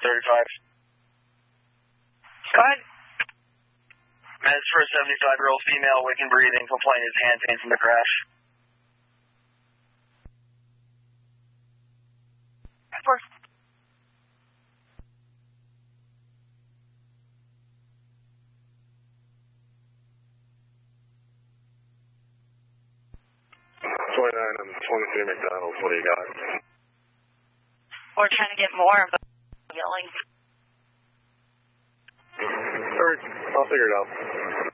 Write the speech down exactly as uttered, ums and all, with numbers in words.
thirty-five. Go ahead. That's for a seventy-five-year-old female, awake and breathing, complaint is hand pain from the crash. Four. twenty-nine and twenty-three McDonald's, what do you got? We're trying to get more of yelling. Alright, I'll figure it out.